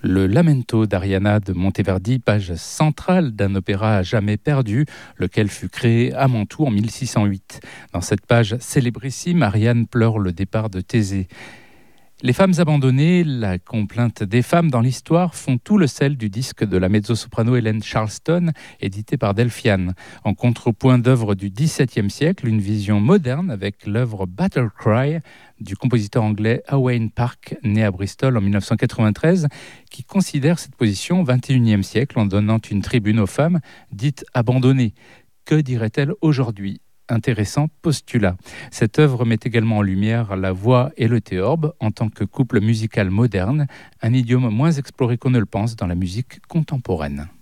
Le Lamento d'Ariana de Monteverdi, page centrale d'un opéra à jamais perdu, lequel fut créé à Mantoue en 1608. Dans cette page célébrissime, Ariane pleure le départ de Thésée. Les femmes abandonnées, la complainte des femmes dans l'histoire font tout le sel du disque de la mezzo-soprano Helen Charleston, édité par Delphiane. En contrepoint d'œuvres du XVIIe siècle, une vision moderne avec l'œuvre Battle Cry du compositeur anglais Owain Park, né à Bristol en 1993, qui considère cette position au XXIe siècle en donnant une tribune aux femmes dites abandonnées. Que dirait-elle aujourd'hui ? Intéressant postulat. Cette œuvre met également en lumière la voix et le théorbe en tant que couple musical moderne, un idiome moins exploré qu'on ne le pense dans la musique contemporaine.